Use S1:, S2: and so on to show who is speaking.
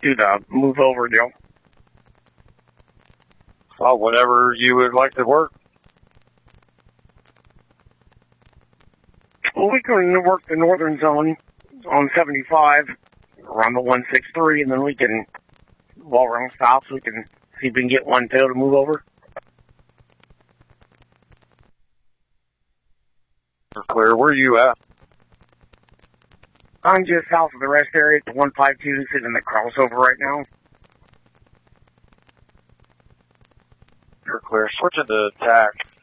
S1: do the move over deal.
S2: Well, whenever you would like to work.
S1: Well, we can work the northern zone on 75 around the 163, and then we can, while we're on south, we can see if we can get 1-2 to move over.
S2: Clear. Where are you at?
S1: I'm just south of the rest area at the 152, sitting in the crossover right now.
S2: You're clear. Switching to attack.